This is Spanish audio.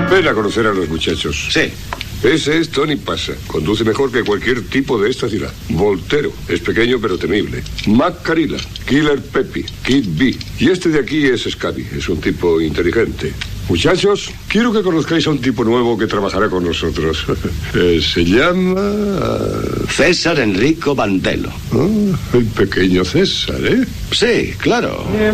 Ven a conocer a los muchachos. Sí. Ese es Tony Pasa. Conduce mejor que cualquier tipo de esta ciudad. Voltero. Es pequeño pero temible. Mac Carilla. Killer Peppy. Kid B. Y este de aquí es Scabby. Es un tipo inteligente. Muchachos, quiero que conozcáis a un tipo nuevo que trabajará con nosotros. Se llama... César Enrico Bandelo. El pequeño César, ¿eh? Sí, claro.